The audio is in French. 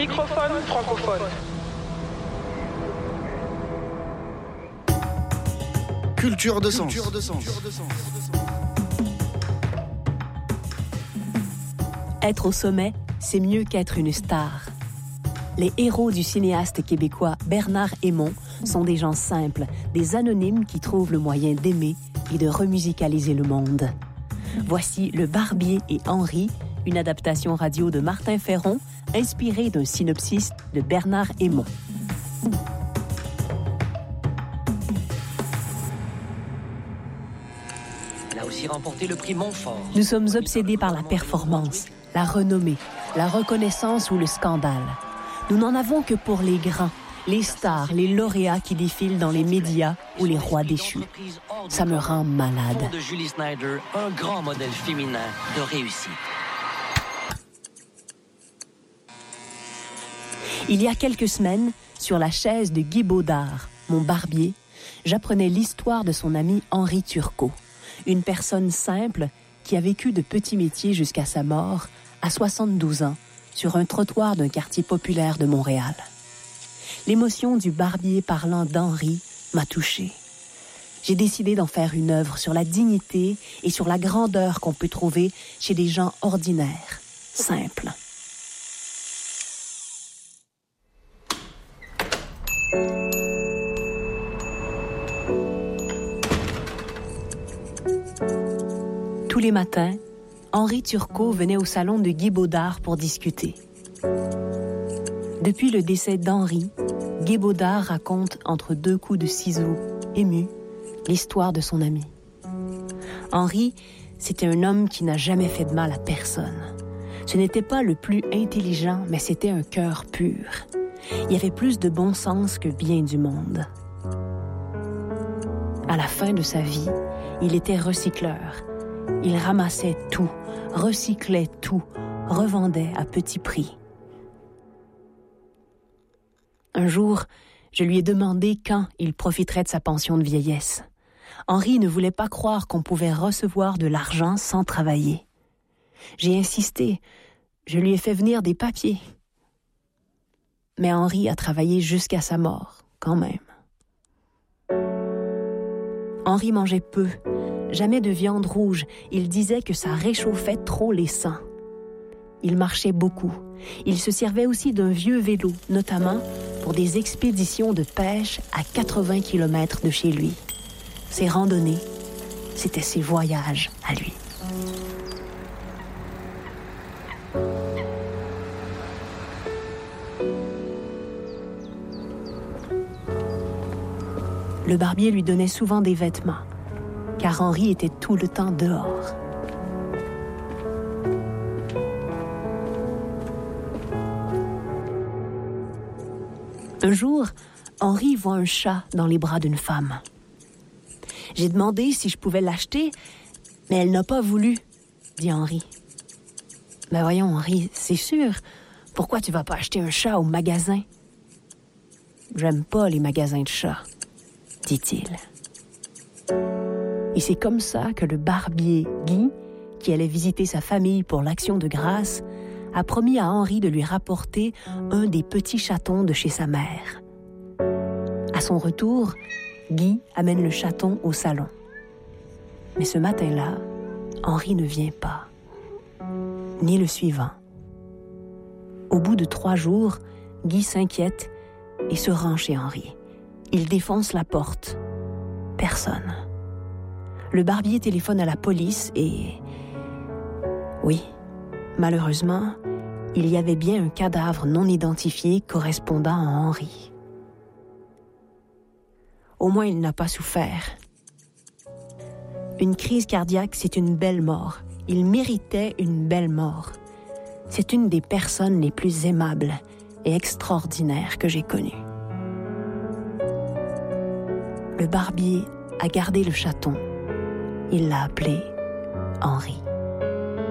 Microphone francophone. Culture de sens. Être au sommet, c'est mieux qu'être une star. Les héros du cinéaste québécois Bernard Hémon sont des gens simples, des anonymes qui trouvent le moyen d'aimer et de remusicaliser le monde. Voici Le Barbier et Henri, une adaptation radio de Martin Ferron, inspirée d'un synopsis de Bernard Hémon. Elle a aussi remporté le prix Montfort. Nous sommes obsédés par la performance, la renommée, la reconnaissance ou le scandale. Nous n'en avons que pour les grands, les stars, les lauréats qui défilent dans les médias ou les rois déchus. Ça me rend malade. De Julie Snyder, un grand modèle féminin de réussite. Il y a quelques semaines, sur la chaise de Guy Baudard, mon barbier, j'apprenais l'histoire de son ami Henri Turcot, une personne simple qui a vécu de petits métiers jusqu'à sa mort, à 72 ans, sur un trottoir d'un quartier populaire de Montréal. L'émotion du barbier parlant d'Henri m'a touchée. J'ai décidé d'en faire une œuvre sur la dignité et sur la grandeur qu'on peut trouver chez des gens ordinaires, simples. Tous les matins, Henri Turcot venait au salon de Guy Baudard pour discuter. Depuis le décès d'Henri, Guy Baudard raconte entre deux coups de ciseaux, ému, l'histoire de son ami. Henri, c'était un homme qui n'a jamais fait de mal à personne. Ce n'était pas le plus intelligent, mais c'était un cœur pur. Il y avait plus de bon sens que bien du monde. À la fin de sa vie, il était recycleur. Il ramassait tout, recyclait tout, revendait à petit prix. Un jour, je lui ai demandé quand il profiterait de sa pension de vieillesse. Henri ne voulait pas croire qu'on pouvait recevoir de l'argent sans travailler. J'ai insisté. Je lui ai fait venir des papiers. Mais Henri a travaillé jusqu'à sa mort, quand même. Henri mangeait peu, jamais de viande rouge. Il disait que ça réchauffait trop les sangs. Il marchait beaucoup. Il se servait aussi d'un vieux vélo, notamment pour des expéditions de pêche à 80 km de chez lui. Ses randonnées, c'était ses voyages à lui. Le barbier lui donnait souvent des vêtements, car Henri était tout le temps dehors. Un jour, Henri voit un chat dans les bras d'une femme. J'ai demandé si je pouvais l'acheter, mais elle n'a pas voulu, dit Henri. « Ben voyons, Henri, c'est sûr. Pourquoi tu vas pas acheter un chat au magasin? »« J'aime pas les magasins de chats, » dit-il. Et c'est comme ça que le barbier Guy, qui allait visiter sa famille pour l'Action de grâce, a promis à Henri de lui rapporter un des petits chatons de chez sa mère. À son retour, Guy amène le chaton au salon. Mais ce matin-là, Henri ne vient pas, ni le suivant. Au bout de 3 jours, Guy s'inquiète et se rend chez Henri. Il défonce la porte. Personne. Le barbier téléphone à la police et... Oui, malheureusement, il y avait bien un cadavre non identifié correspondant à Henri. Au moins, il n'a pas souffert. Une crise cardiaque, c'est une belle mort. Il méritait une belle mort. C'est une des personnes les plus aimables et extraordinaires que j'ai connues. Le barbier a gardé le chaton. Il l'a appelé Henri.